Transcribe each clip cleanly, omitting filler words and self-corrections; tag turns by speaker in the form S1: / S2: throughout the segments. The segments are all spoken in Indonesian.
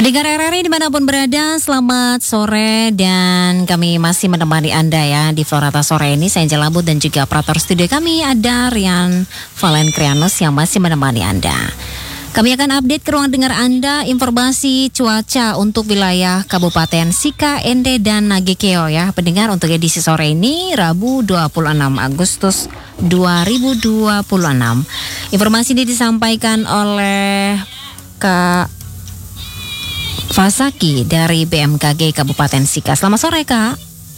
S1: Pendengar RRI dimanapun berada, selamat sore dan kami masih menemani Anda ya di Florata sore ini. Saya Angela Bud dan juga operator studio kami ada Rian Valen Krianus yang masih menemani Anda. Kami akan update ke ruang dengar Anda informasi cuaca untuk wilayah Kabupaten Sika, Ende, dan Nagekeo ya. Pendengar untuk edisi sore ini Rabu 26 Agustus 2026. Informasi ini disampaikan oleh Kak Fasaki dari BMKG Kabupaten Sika. Selamat sore, Kak.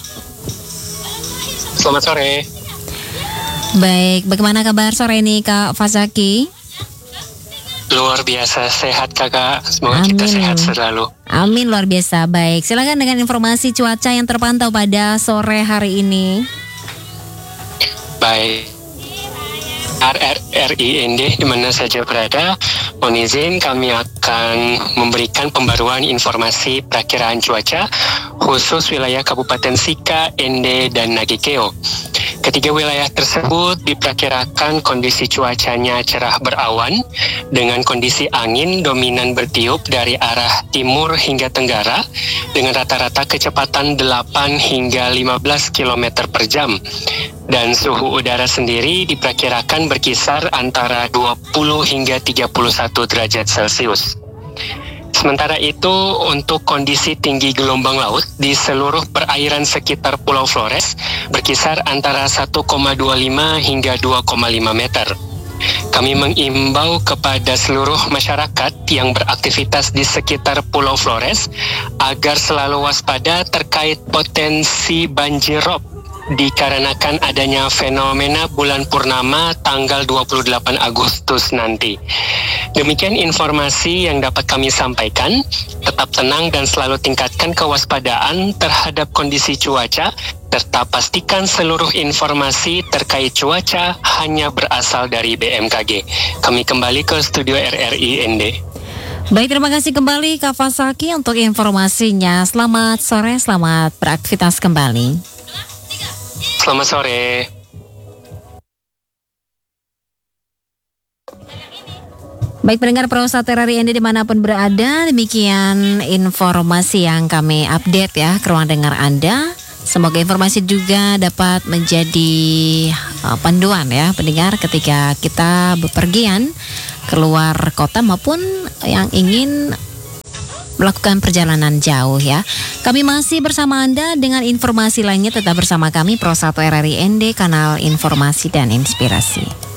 S2: Selamat sore.
S1: Baik, bagaimana kabar sore ini, Kak Fasaki?
S2: Luar biasa sehat, Kakak. Semoga kita sehat selalu.
S1: Amin, luar biasa. Baik, silakan dengan informasi cuaca yang terpantau pada sore hari ini.
S2: Baik. RRIND di mana saja berada, mohon izin kami akan memberikan pembaruan informasi perakiraan cuaca khusus wilayah Kabupaten Sika, Ende, dan Nagekeo. Ketiga wilayah tersebut diperkirakan kondisi cuacanya cerah berawan dengan kondisi angin dominan bertiup dari arah timur hingga tenggara dengan rata-rata kecepatan 8 hingga 15 km per jam. Dan suhu udara sendiri diperkirakan berkisar antara 20 hingga 31 derajat Celcius. Sementara itu, untuk kondisi tinggi gelombang laut di seluruh perairan sekitar Pulau Flores berkisar antara 1,25 hingga 2,5 meter. Kami mengimbau kepada seluruh masyarakat yang beraktivitas di sekitar Pulau Flores agar selalu waspada terkait potensi banjirop dikarenakan adanya fenomena bulan purnama tanggal 28 Agustus nanti. Demikian informasi yang dapat kami sampaikan. Tetap tenang dan selalu tingkatkan kewaspadaan terhadap kondisi cuaca, serta pastikan seluruh informasi terkait cuaca hanya berasal dari BMKG. Kami kembali ke studio RRI ND.
S1: Baik, terima kasih kembali Kak Fasaki untuk informasinya. Selamat sore, selamat beraktivitas kembali.
S2: Selamat sore.
S1: Baik, pendengar Prosat RRI Ende dimanapun berada, demikian informasi yang kami update ya ke ruang dengar Anda. Semoga informasi juga dapat menjadi panduan ya pendengar ketika kita bepergian keluar kota maupun yang ingin melakukan perjalanan jauh ya. Kami masih bersama Anda dengan informasi lainnya. Tetap bersama kami Pro 1 RRI ND, kanal informasi dan inspirasi.